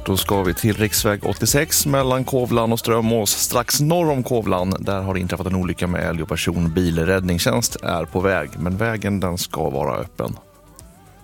Då ska vi till riksväg 86 mellan Kovlan och Strömås. Strax norr om Kovlan, där har det inträffat en olycka med älg och personbil. Räddningstjänst är på väg, men vägen den ska vara öppen.